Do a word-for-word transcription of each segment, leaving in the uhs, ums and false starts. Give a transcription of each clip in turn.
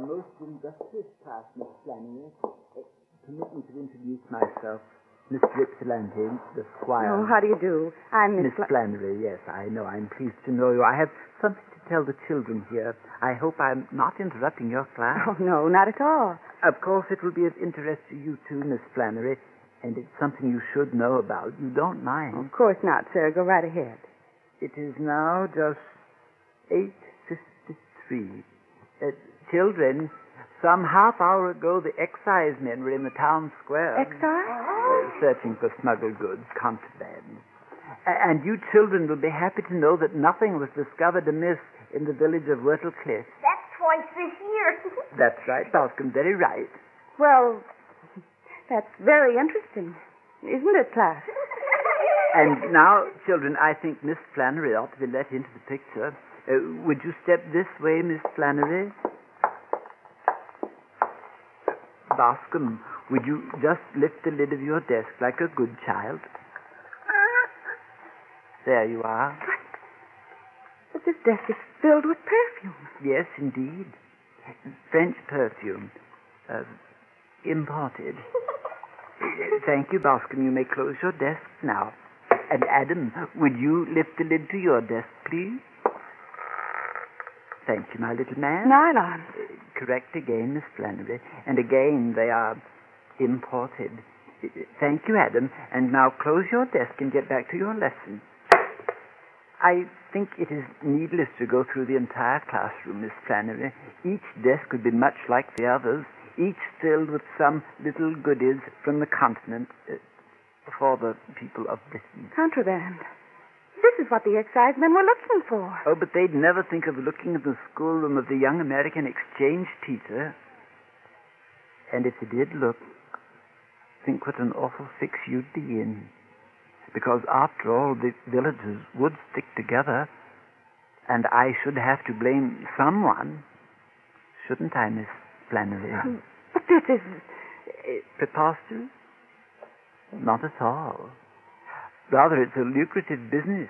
most industrious class, Miss Flannery. Uh, permit me to introduce myself. Mister Ypsilanti, the squire. Oh, how do you do? I'm Miss, Miss Fla- Flannery, yes, I know. I'm pleased to know you. I have something to tell the children here. I hope I'm not interrupting your class. Oh, no, not at all. Of course, it will be of interest to you, too, Miss Flannery, and it's something you should know about. You don't mind. Of course not, sir. Go right ahead. It is now just eight fifty-three. Uh, children, some half hour ago, the excise men were in the town square. Excise? Uh, searching for smuggled goods, contraband. Uh, and you children will be happy to know that nothing was discovered amiss in the village of Wurtle Cliff. That's twice this year. That's right, Balcom, very right. Well, that's very interesting, isn't it, class? And now, children, I think Miss Flannery ought to be let into the picture. Uh, would you step this way, Miss Flannery? Bascom, would you just lift the lid of your desk like a good child? There you are. But this desk is filled with perfume. Yes, indeed. French perfume. Uh, imported. Thank you, Bascom. You may close your desk now. And Adam, would you lift the lid to your desk, please? Thank you, my little man. Nylon. Uh, correct again, Miss Flannery. And again, they are imported. Uh, Thank you, Adam. And now close your desk and get back to your lesson. I think it is needless to go through the entire classroom, Miss Flannery. Each desk would be much like the others, each filled with some little goodies from the continent uh, for the people of Britain. Contraband. This is what the excise men were looking for. Oh, but they'd never think of looking in the schoolroom of the young American exchange teacher. And if they did look, think what an awful fix you'd be in. Because after all, the villagers would stick together, and I should have to blame someone, shouldn't I, Miss Flannery? But this is... Preposterous? Not at all. Rather, it's a lucrative business.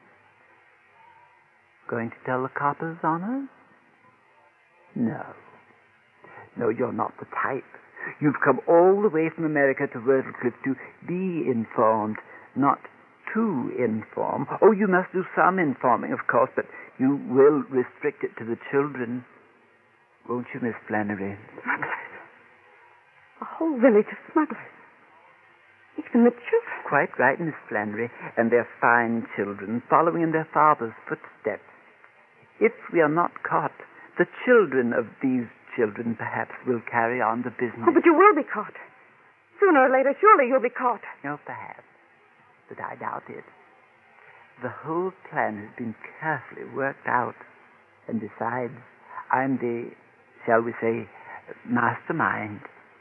Going to tell the coppers on us? No. No, you're not the type. You've come all the way from America to Wurtle Cliff to be informed, not to inform. Oh, you must do some informing, of course, but you will restrict it to the children. Won't you, Miss Flannery? Smugglers. A whole village of smugglers. Even the children. Quite right, Miss Flannery. And they're fine children, following in their father's footsteps. If we are not caught, the children of these children perhaps will carry on the business. Oh, but you will be caught. Sooner or later, surely you'll be caught. No, perhaps. But I doubt it. The whole plan has been carefully worked out. And besides, I'm the, shall we say, mastermind.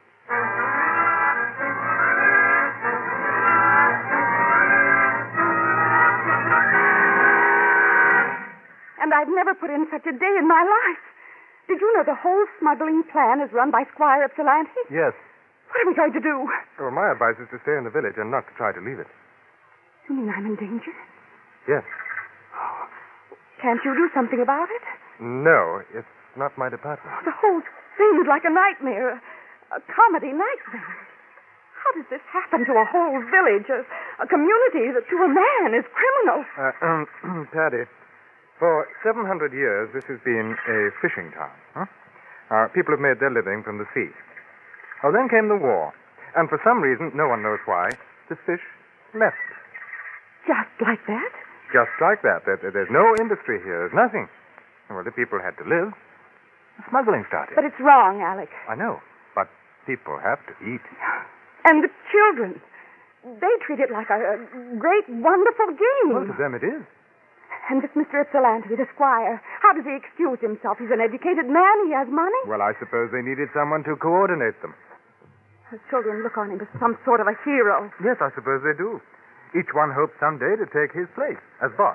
And I've never put in such a day in my life. Did you know the whole smuggling plan is run by Squire Ypsilanti? Yes. What are we going to do? Well, my advice is to stay in the village and not to try to leave it. You mean I'm in danger? Yes. Can't you do something about it? No, it's not my department. The whole thing is like a nightmare, a, a comedy nightmare. How does this happen to a whole village, a, a community that to a man is criminal? Uh, um, Paddy, for seven hundred years, this has been a fishing town. Huh? Uh, people have made their living from the sea. Well, then came the war, and for some reason, no one knows why, the fish left. Just like that? Just like that. There, there's no industry here. There's nothing. Well, the people had to live. The smuggling started. But it's wrong, Alec. I know, but people have to eat. And the children. They treat it like a, a great, wonderful game. Well, to them it is. And this Mister Ypsilanti, the squire, how does he excuse himself? He's an educated man. He has money. Well, I suppose they needed someone to coordinate them. The children look on him as some sort of a hero. Yes, I suppose they do. Each one hopes someday to take his place as boss.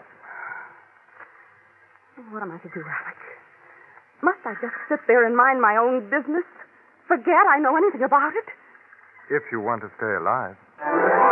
What am I to do, Alec? Must I just sit there and mind my own business? Forget I know anything about it? If you want to stay alive.